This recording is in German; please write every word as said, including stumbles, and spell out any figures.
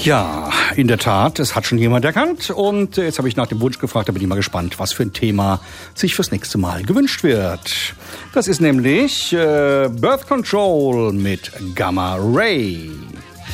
Ja, in der Tat, es hat schon jemand erkannt und jetzt habe ich nach dem Wunsch gefragt, da bin ich mal gespannt, was für ein Thema sich fürs nächste Mal gewünscht wird. Das ist nämlich äh, Birth Control mit Gamma Ray.